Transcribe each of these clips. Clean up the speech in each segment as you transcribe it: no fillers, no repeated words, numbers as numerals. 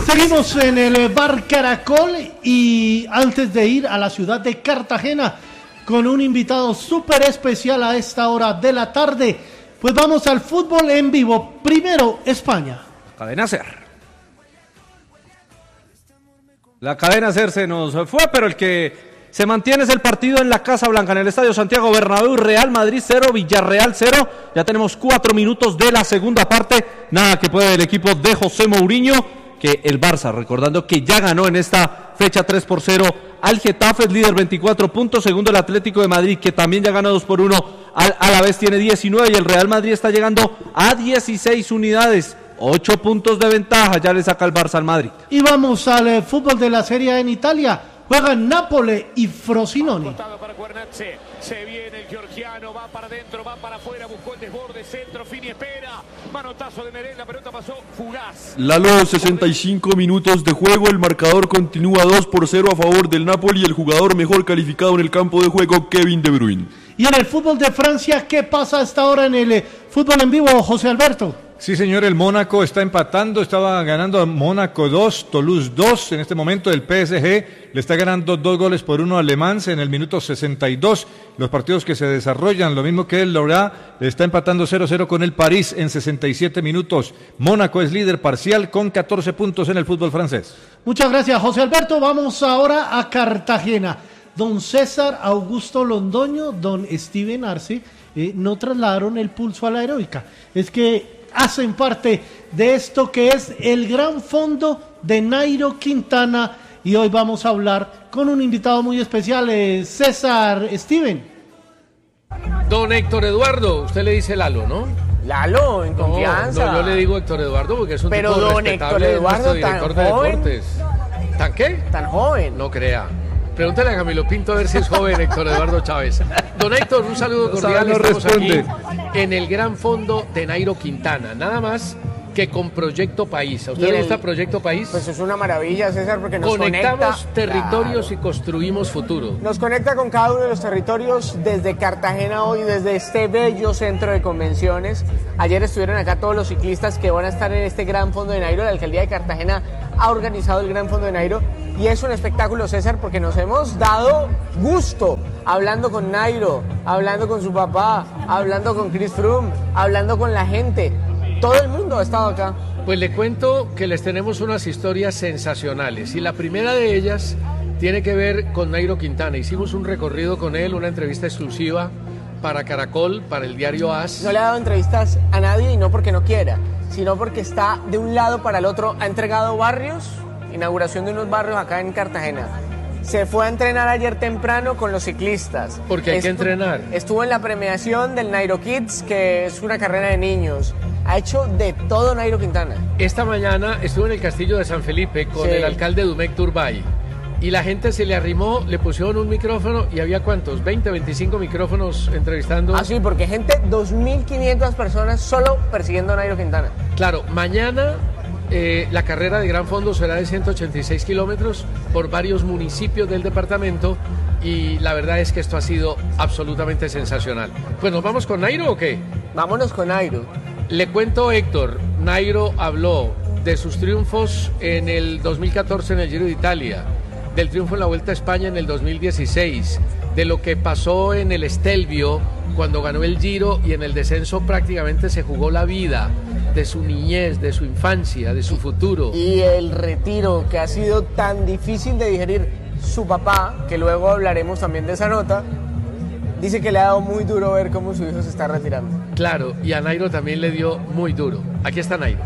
Seguimos en el Bar Caracol y antes de ir a la ciudad de Cartagena con un invitado súper especial a esta hora de la tarde, pues vamos al fútbol en vivo. Primero, España. Cadena Ser. La cadena Ser se nos fue, pero el que se mantiene es el partido en la Casa Blanca, en el Estadio Santiago Bernabéu. Real Madrid 0, Villarreal 0. Ya tenemos 4 minutos de la segunda parte. Nada que puede el equipo de José Mourinho, que el Barça, recordando que ya ganó en esta fecha 3-0 al Getafe, es líder 24 puntos. Segundo el Atlético de Madrid, que también ya ganó 2-1 a la vez, tiene 19, y el Real Madrid está llegando a 16 unidades. 8 puntos de ventaja, ya le saca el Barça al Madrid. Y vamos al fútbol de la Serie A en Italia. Juegan Nápoles y Frosinone. Se viene el georgiano, va para adentro, va para afuera, buscó el desborde, centro, Fini espera, manotazo de Merel, la pelota pasó fugaz. Lalo, 65 minutos de juego, el marcador continúa 2-0 a favor del Napoli y el jugador mejor calificado en el campo de juego, Kevin De Bruyne. Y en el fútbol de Francia, ¿qué pasa hasta ahora en el fútbol en vivo, José Alberto? Sí, señor, el Mónaco está empatando, estaba ganando a Mónaco 2, Toulouse 2, en este momento el PSG le está ganando 2-1 a Le Mans en el minuto 62, los partidos que se desarrollan, lo mismo que el Lorient le está empatando 0-0 con el París en 67 minutos, Mónaco es líder parcial con 14 puntos en el fútbol francés. Muchas gracias, José Alberto. Vamos ahora a Cartagena. Don César Augusto Londoño, don Steven Arce, no trasladaron el pulso a la heroica, es que hacen parte de esto que es el Gran Fondo de Nairo Quintana, y hoy vamos a hablar con un invitado muy especial, César Steven. Don Héctor Eduardo, usted le dice Lalo, ¿no? Lalo, en confianza. No, yo le digo Héctor Eduardo porque es un pero tipo don respetable, Héctor Eduardo, director tan de joven. deportes. ¿Tan qué? Tan joven. No crea. Pregúntale a Camilo Pinto a ver si es joven Héctor Eduardo Chávez. Don Héctor, un saludo cordial. Estamos aquí en el Gran Fondo de Nairo Quintana. Nada más que con Proyecto País. ¿A usted le gusta Proyecto País? Pues es una maravilla, César, porque nos conectamos conecta territorios, claro, y construimos futuro. Nos conecta con cada uno de los territorios desde Cartagena hoy, desde este bello centro de convenciones. Ayer estuvieron acá todos los ciclistas que van a estar en este Gran Fondo de Nairo. La Alcaldía de Cartagena ha organizado el Gran Fondo de Nairo y es un espectáculo, César, porque nos hemos dado gusto hablando con Nairo, hablando con su papá, hablando con Chris Froome, hablando con la gente. Todo el mundo ha estado acá. Pues le cuento que les tenemos unas historias sensacionales y la primera de ellas tiene que ver con Nairo Quintana. Hicimos un recorrido con él, una entrevista exclusiva para Caracol, para el diario AS. No le ha dado entrevistas a nadie y no porque no quiera, sino porque está de un lado para el otro. Ha entregado barrios, inauguración de unos barrios acá en Cartagena. Se fue a entrenar ayer temprano con los ciclistas. Porque hay que entrenar. Estuvo en la premiación del Nairo Kids, que es una carrera de niños. Ha hecho de todo Nairo Quintana. Esta mañana estuvo en el Castillo de San Felipe con el alcalde Dumec Turbay. Y la gente se le arrimó, le pusieron un micrófono y había ¿cuántos? 20, 25 micrófonos entrevistando. Ah, sí, porque gente, 2.500 personas solo persiguiendo a Nairo Quintana. Claro, mañana la carrera de Gran Fondo será de 186 kilómetros por varios municipios del departamento y la verdad es que esto ha sido absolutamente sensacional. Pues ¿nos vamos con Nairo o qué? Vámonos con Nairo. Le cuento, Héctor, Nairo habló de sus triunfos en el 2014 en el Giro de Italia, del triunfo en la Vuelta a España en el 2016, de lo que pasó en el Stelvio cuando ganó el Giro y en el descenso prácticamente se jugó la vida, de su niñez, de su infancia, de su futuro. Y el retiro que ha sido tan difícil de digerir. Su papá, que luego hablaremos también de esa nota, dice que le ha dado muy duro ver cómo su hijo se está retirando. Claro, y a Nairo también le dio muy duro. Aquí está Nairo.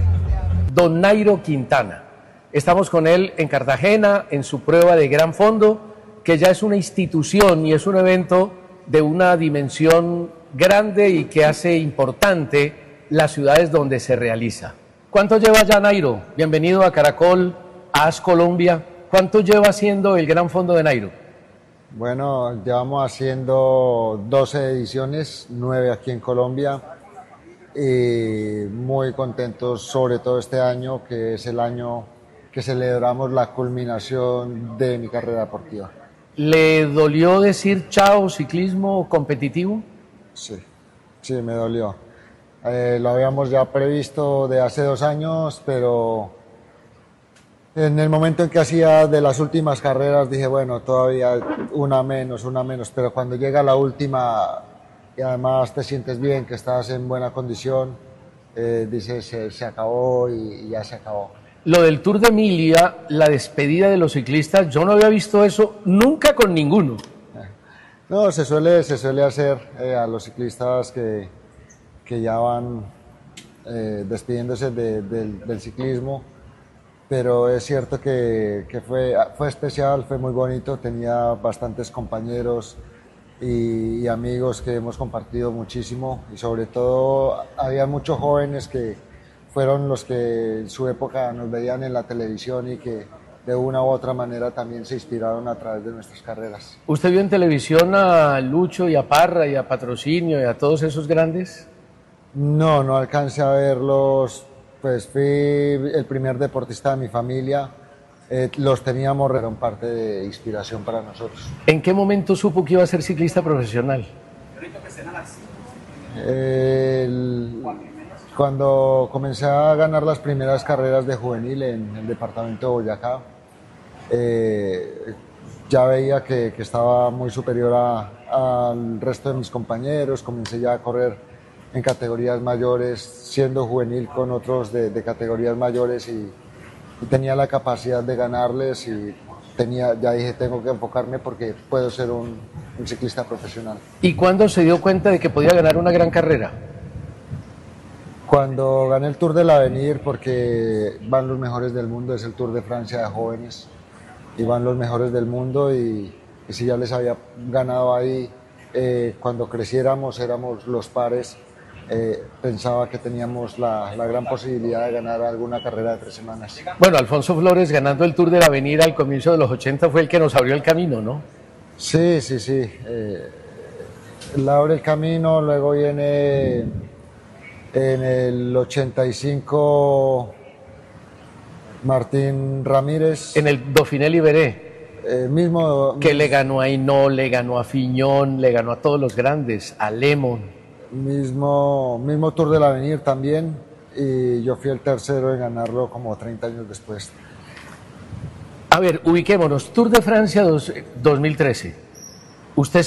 Don Nairo Quintana. Estamos con él en Cartagena, en su prueba de Gran Fondo, que ya es una institución y es un evento de una dimensión grande y que hace importante las ciudades donde se realiza. ¿Cuánto lleva ya Nairo? Bienvenido a Caracol, a AS Colombia. ¿Cuánto lleva haciendo el Gran Fondo de Nairo? Bueno, llevamos haciendo 12 ediciones, 9 aquí en Colombia, y muy contentos sobre todo este año, que es el año que celebramos la culminación de mi carrera deportiva. ¿Le dolió decir chao ciclismo competitivo? Sí, me dolió. Lo habíamos ya previsto de hace 2 años, pero En el momento en que hacía de las últimas carreras dije, bueno, todavía una menos, pero cuando llega la última y además te sientes bien, que estás en buena condición, dices, se acabó y ya se acabó. Lo del Tour de Emilia, la despedida de los ciclistas, yo no había visto eso nunca con ninguno. No, se suele hacer a los ciclistas que ya van despidiéndose del ciclismo, pero es cierto que fue especial, fue muy bonito, tenía bastantes compañeros y amigos que hemos compartido muchísimo, y sobre todo había muchos jóvenes que fueron los que en su época nos veían en la televisión y que de una u otra manera también se inspiraron a través de nuestras carreras. ¿Usted vio en televisión a Lucho y a Parra y a Patrocinio y a todos esos grandes? No alcancé a verlos, pues fui el primer deportista de mi familia, los teníamos, eran parte de inspiración para nosotros. ¿En qué momento supo que iba a ser ciclista profesional? Cuando comencé a ganar las primeras carreras de juvenil en el departamento de Boyacá, ya veía que estaba muy superior al resto de mis compañeros, comencé ya a correr en categorías mayores, siendo juvenil con otros de categorías mayores y tenía la capacidad de ganarles y ya dije, tengo que enfocarme porque puedo ser un ciclista profesional. ¿Y cuándo se dio cuenta de que podía ganar una gran carrera? Cuando gané el Tour del Avenir, porque van los mejores del mundo, es el Tour de Francia de jóvenes, y van los mejores del mundo, y si ya les había ganado ahí, cuando creciéramos éramos los pares, pensaba que teníamos la gran posibilidad de ganar alguna carrera de 3 semanas. Bueno, Alfonso Flores ganando el Tour del Avenir al comienzo de los 80 fue el que nos abrió el camino, ¿no? Sí. Él abre el camino, luego viene en el 85 Martín Ramírez. En el Dauphiné Libéré. Que le ganó a Hinault, le ganó a Fignon, le ganó a todos los grandes, a Lemon. Mismo Tour del Avenir también, y yo fui el tercero en ganarlo como 30 años después. A ver, ubiquémonos, Tour de Francia 2013. Usted